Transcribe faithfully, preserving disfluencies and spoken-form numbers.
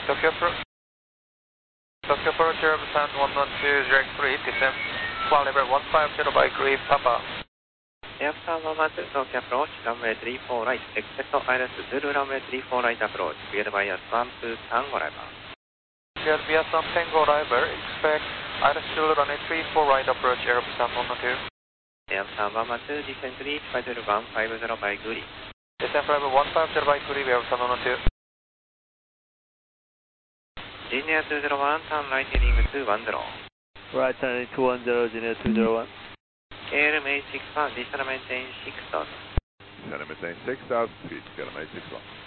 Tokyo approach. Tokyo approach Aerobusan one one two, direct three, descend, flight level one five zero by Green Papa. Airbusan one one two, Tokyo approach, runway three four right, except Iris Zulu runway three four right approach, cleared by Assam to Tango River. Cleared via Assam Tango River, expect Iris Zulu runway three four right approach Aerobusan one one two. Airbusan one one two, descend three five zero one five zero by Guri. Descend flight level one five zero by Guri, Aerobusan one one two. Linear two zero one, turn right heading two one zero. Right turning two one zero, Linear two zero one. K L M eight six one, descend maintain six thousand. Descend maintain six thousand feet, K L M eight six one.